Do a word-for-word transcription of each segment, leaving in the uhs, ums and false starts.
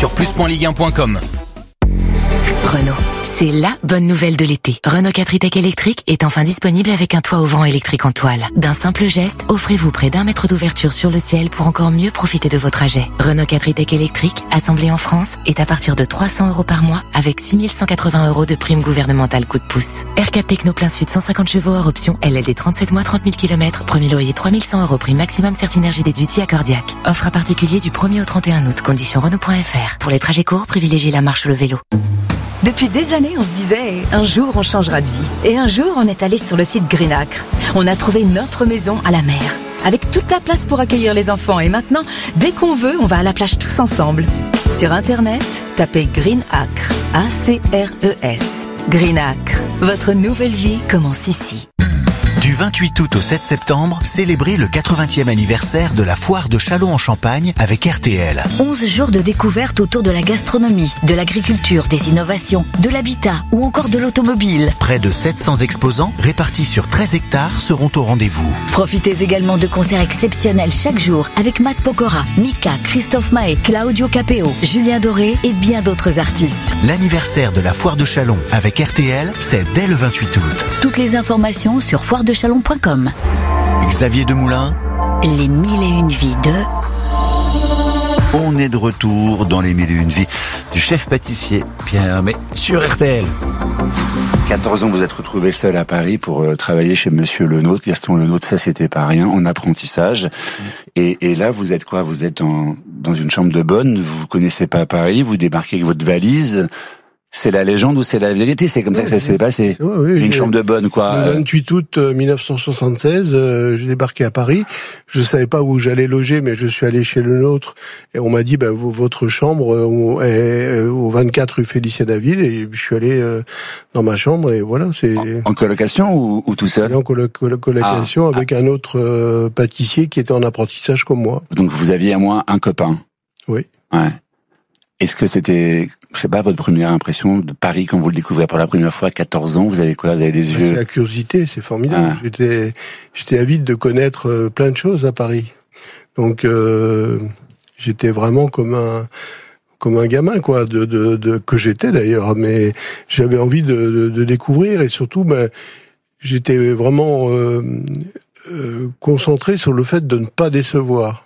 sur plus point ligue un point com. Renault, c'est la bonne nouvelle de l'été. Renault quatre e-Tech électrique est enfin disponible avec un toit ouvrant électrique en toile. D'un simple geste, offrez-vous près d'un mètre d'ouverture sur le ciel pour encore mieux profiter de vos trajets. Renault quatre e-Tech électrique, assemblé en France, est à partir de trois cents euros par mois avec six mille cent quatre-vingts euros de prime gouvernementale coup de pouce. R quatre Techno plein sud cent cinquante chevaux hors option, L L D trente-sept mois trente mille kilomètres, premier loyer trois mille cent euros, prime maximum Certinergie déduite accordiaque. Offre à particulier du premier au trente et un août, conditions Renault point F R. Pour les trajets courts, privilégiez la marche ou le vélo. Depuis des années, on se disait, un jour on changera de vie. Et un jour, on est allé sur le site Greenacre. On a trouvé notre maison à la mer, avec toute la place pour accueillir les enfants. Et maintenant, dès qu'on veut, on va à la plage tous ensemble. Sur Internet, tapez Greenacre, A C R E S. Greenacre, votre nouvelle vie commence ici. Du vingt-huit août au sept septembre, célébrez le quatre-vingtième anniversaire de la foire de Châlons-en-Champagne avec R T L. onze jours de découverte autour de la gastronomie, de l'agriculture, des innovations, de l'habitat ou encore de l'automobile. Près de sept cents exposants répartis sur treize hectares seront au rendez-vous. Profitez également de concerts exceptionnels chaque jour avec Matt Pokora, Mika, Christophe Maé, Claudio Capeo, Julien Doré et bien d'autres artistes. L'anniversaire de la foire de Châlons avec R T L, c'est dès le vingt-huit août. Toutes les informations sur foire de chalon point com. Xavier Demoulin. Les mille et une vies de... On est de retour dans les mille et une vies du chef pâtissier Pierre Hermé sur R T L. quatorze ans, vous êtes retrouvé seul à Paris pour euh, travailler chez Monsieur Lenôtre. Gaston Lenôtre, ça c'était pas rien, en apprentissage. Et, et là, vous êtes quoi? Vous êtes en, dans une chambre de bonne, vous connaissez pas Paris, vous débarquez avec votre valise. C'est la légende ou c'est la vérité? C'est comme ça que ça s'est passé. Oui, oui, une chambre de bonne, quoi. Le vingt-huit août mille neuf cent soixante-seize, euh, j'ai débarqué à Paris. Je savais pas où j'allais loger, mais je suis allé chez le nôtre et on m'a dit, ben, votre chambre euh, est au vingt-quatre rue Félicien David, et je suis allé euh, dans ma chambre et voilà. C'est en, en colocation ou, ou tout seul? En colo- colo- colocation ah, avec ah. un autre euh, pâtissier qui était en apprentissage comme moi. Donc vous aviez à moins un copain. Oui. Ouais. Est-ce que c'était, je sais pas, votre première impression de Paris quand vous le découvrez pour la première fois à quatorze ans? Vous avez quoi? Vous avez des yeux? C'est la curiosité, c'est formidable. Ah. J'étais, j'étais avide de connaître plein de choses à Paris. Donc, euh, j'étais vraiment comme un, comme un gamin, quoi, de, de, de que j'étais d'ailleurs. Mais j'avais envie de, de, de découvrir et surtout, ben, j'étais vraiment euh, euh, concentré sur le fait de ne pas décevoir.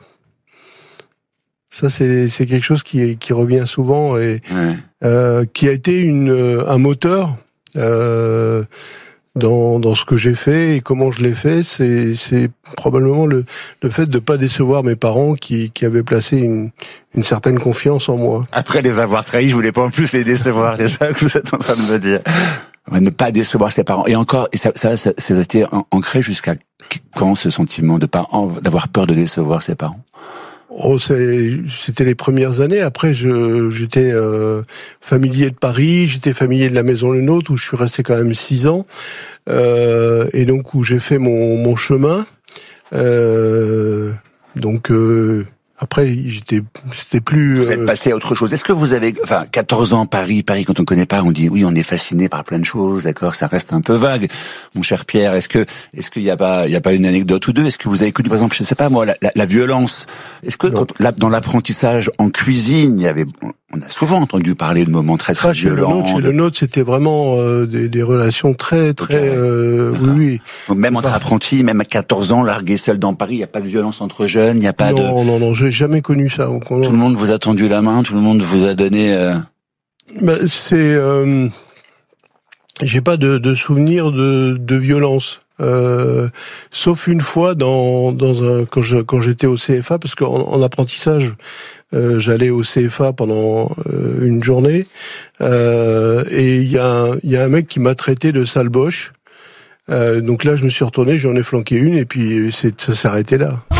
Ça, c'est, c'est quelque chose qui, qui revient souvent et ouais. euh, qui a été une, un moteur euh, dans, dans ce que j'ai fait et comment je l'ai fait. C'est, c'est probablement le, le fait de pas décevoir mes parents qui, qui avaient placé une, une certaine confiance en moi. Après les avoir trahis, je voulais pas en plus les décevoir. C'est ça que vous êtes en train de me dire. Ne pas décevoir ses parents. Et encore, et ça, ça, ça, ça a été ancré jusqu'à quand, ce sentiment de pas, d'avoir peur de décevoir ses parents? Oh, c'est, c'était les premières années. Après, je, j'étais euh, familier de Paris, j'étais familier de la Maison Lenôtre où je suis resté quand même six ans, euh, et donc où j'ai fait mon, mon chemin. Euh, donc euh, après, j'étais, c'était plus. Vous êtes euh... passé à autre chose. Est-ce que vous avez, enfin, quatorze ans, Paris, Paris, quand on connaît pas, on dit oui, on est fasciné par plein de choses, d'accord, ça reste un peu vague. Mon cher Pierre, est-ce que, est-ce qu'il y a pas, il y a pas une anecdote ou deux? Est-ce que vous avez connu, par exemple, je sais pas moi, la, la, la violence? Est-ce que quand, là, dans l'apprentissage en cuisine, il y avait, on a souvent entendu parler de moments très très chez violents. Le nôtre, chez le nôtre, c'était vraiment euh, des, des relations très très, okay. euh, oui, oui. Même entre apprentis, même à quatorze ans, largués seuls dans Paris, il y a pas de violence entre jeunes, il y a pas non, de. Non non non, j'ai jamais connu ça. Tout le monde vous a tendu la main, tout le monde vous a donné. Euh... Ben, c'est, euh, j'ai pas de, de souvenir de, de violence. Euh, sauf une fois dans dans un quand je quand j'étais au C F A, parce qu'en en apprentissage euh, j'allais au C F A pendant euh, une journée euh, et il y a il y a un mec qui m'a traité de sale boche. Euh, donc là je me suis retourné, j'en ai flanqué une et puis c'est, ça s'est arrêté là.